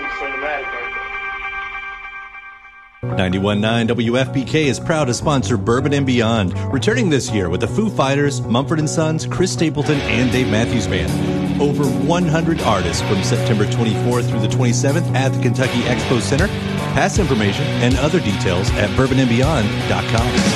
cinematic right there. 91.9 WFPK is proud to sponsor Bourbon and Beyond, returning this year with the Foo Fighters, Mumford & Sons, Chris Stapleton, and Dave Matthews Band. Over 100 artists from September 24th through the 27th at the Kentucky Expo Center. Pass information and other details at bourbonandbeyond.com.